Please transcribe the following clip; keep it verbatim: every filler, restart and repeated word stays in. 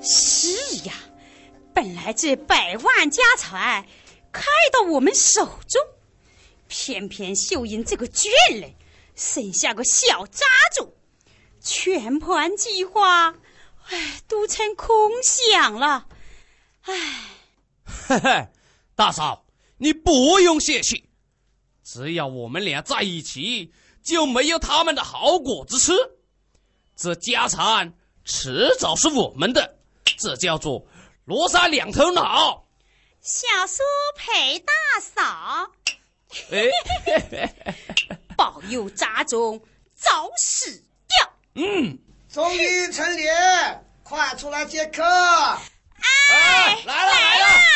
是呀，本来这百万家财开到我们手中，偏偏秀英这个眷人生下个小杂种，全盘计划，哎，都成空想了。哎， 嘿嘿，大嫂，你不用泄气，只要我们俩在一起，就没有他们的好果子吃。这家产迟早是我们的，这叫做罗刹两头脑。 小叔陪大嫂， 哎， 保佑杂种早死掉。 嗯， 终于成年，快出来接客！ 哎， 来了来了。